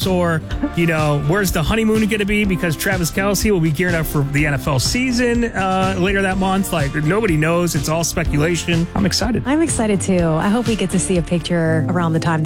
or, where's the honeymoon going to be? Because Travis Kelce will be gearing up for the NFL season later that month. Like, nobody knows. It's all speculation. I'm excited. I'm excited, too. I hope we get to see a picture around the time